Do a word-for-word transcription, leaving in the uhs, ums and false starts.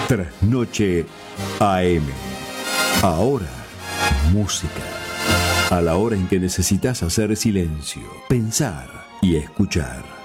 Trasnoche A M. Ahora, música. A la hora en que necesitas hacer silencio, pensar y escuchar.